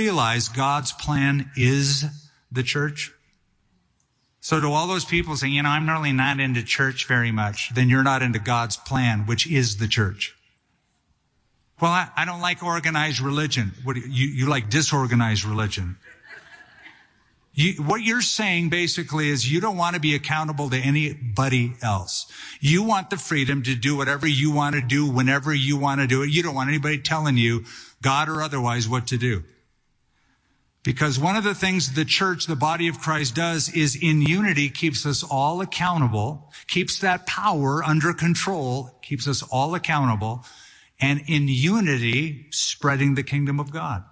realize God's plan is the church? So to all those people saying, I'm really not into church very much, then you're not into God's plan, which is the church. Well, I don't like organized religion. What you like disorganized religion? What you're saying basically is you don't want to be accountable to anybody else. You want the freedom to do whatever you want to do whenever you want to do it. You don't want anybody telling you, God or otherwise, what to do. Because one of the things the church, the body of Christ, does is in unity keeps us all accountable, keeps that power under control, keeps us all accountable, and in unity spreading the kingdom of God.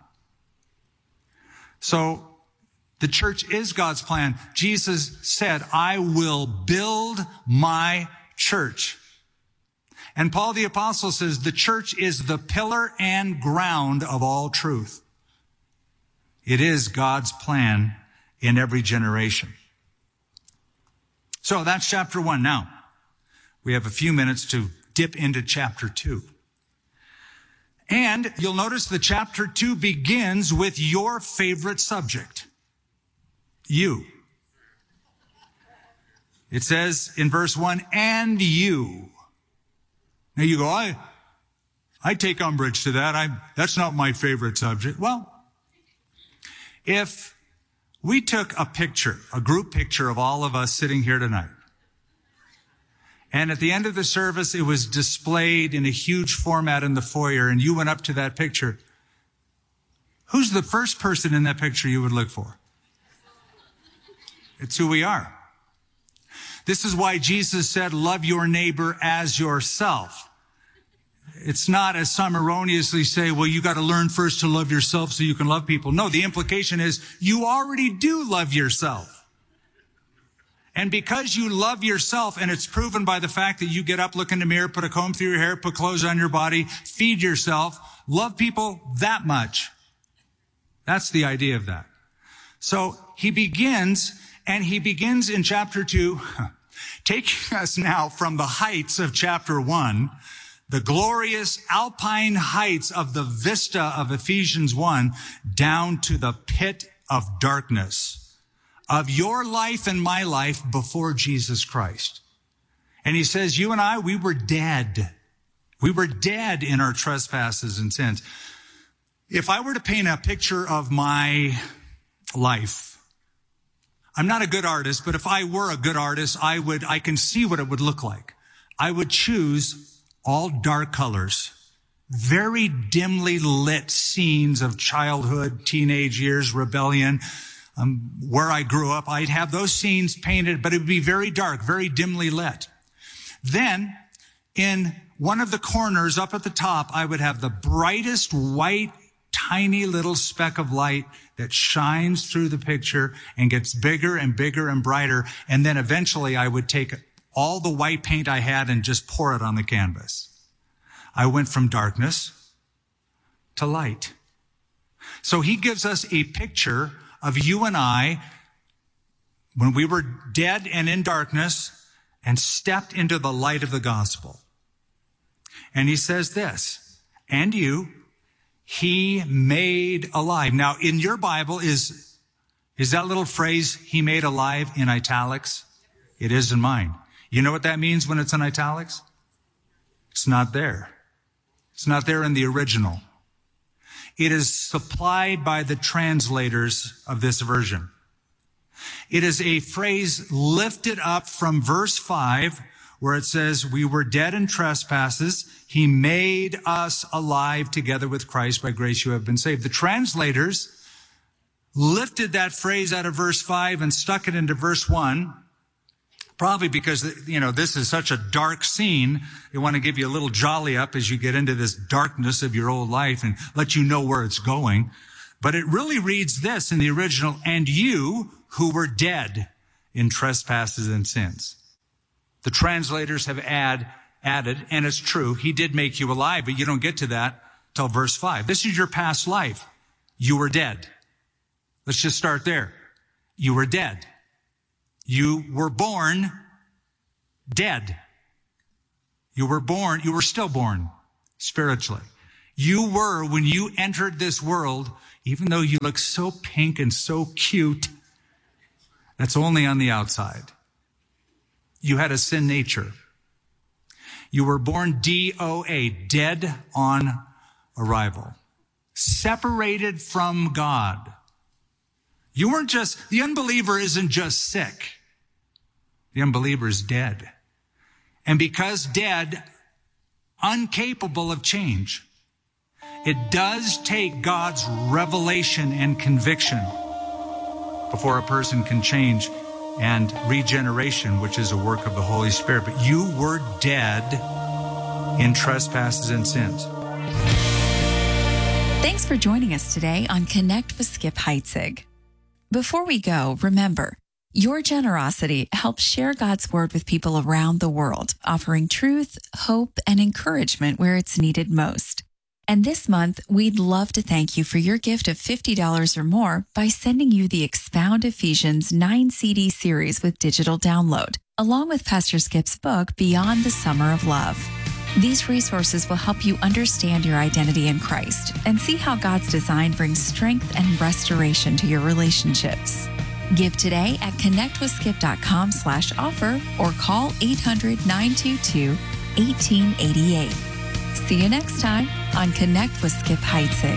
So the church is God's plan. Jesus said, I will build my church. And Paul the Apostle says the church is the pillar and ground of all truth. It is God's plan in every generation. So that's chapter 1. Now, we have a few minutes to dip into chapter 2. And you'll notice that chapter 2 begins with your favorite subject. You. It says in verse 1, and you. Now you go, I take umbrage to that. That's not my favorite subject. Well, if we took a picture, a group picture of all of us sitting here tonight, and at the end of the service, it was displayed in a huge format in the foyer, and you went up to that picture, who's the first person in that picture you would look for? It's who we are. This is why Jesus said, love your neighbor as yourself. It's not, as some erroneously say, well, you got to learn first to love yourself so you can love people. No, the implication is you already do love yourself. And because you love yourself, and it's proven by the fact that you get up, look in the mirror, put a comb through your hair, put clothes on your body, feed yourself, love people that much. That's the idea of that. So he begins in chapter 2, taking us now from the heights of chapter 1, the glorious alpine heights of the vista of Ephesians 1, down to the pit of darkness of your life and my life before Jesus Christ. And he says, you and I, we were dead. We were dead in our trespasses and sins. If I were to paint a picture of my life, I'm not a good artist, but if I were a good artist, I can see what it would look like. I would choose all dark colors, very dimly lit scenes of childhood, teenage years, rebellion, where I grew up. I'd have those scenes painted, but it would be very dark, very dimly lit. Then, in one of the corners up at the top, I would have the brightest white, tiny little speck of light that shines through the picture and gets bigger and bigger and brighter. And then eventually I would take all the white paint I had and just pour it on the canvas. I went from darkness to light. So he gives us a picture of you and I when we were dead and in darkness and stepped into the light of the gospel. And he says this, and you, he made alive. Now, in your Bible, is that little phrase, he made alive, in italics? It is in mine. You know what that means when it's in italics? It's not there. It's not there in the original. It is supplied by the translators of this version. It is a phrase lifted up from verse 5, where it says, we were dead in trespasses. He made us alive together with Christ. By grace you have been saved. The translators lifted that phrase out of verse 5 and stuck it into verse 1. Probably because, this is such a dark scene. They want to give you a little jolly up as you get into this darkness of your old life and let you know where it's going. But it really reads this in the original, and you who were dead in trespasses and sins. The translators have added, and it's true, he did make you alive, but you don't get to that till verse 5. This is your past life. You were dead. Let's just start there. You were dead. You were born dead. You were still born spiritually. You were, when you entered this world, even though you look so pink and so cute, that's only on the outside. You had a sin nature. You were born DOA, dead on arrival, separated from God. You weren't just, the unbeliever isn't just sick. The unbeliever is dead. And because dead, incapable of change. It does take God's revelation and conviction before a person can change, and regeneration, which is a work of the Holy Spirit. But you were dead in trespasses and sins. Thanks for joining us today on Connect with Skip Heitzig. Before we go, remember, your generosity helps share God's word with people around the world, offering truth, hope, and encouragement where it's needed most. And this month, we'd love to thank you for your gift of $50 or more by sending you the Expound Ephesians 9 CD series with digital download, along with Pastor Skip's book, Beyond the Summer of Love. These resources will help you understand your identity in Christ and see how God's design brings strength and restoration to your relationships. Give today at connectwithskip.com/offer or call 800-922-1888. See you next time on Connect with Skip Heitzig.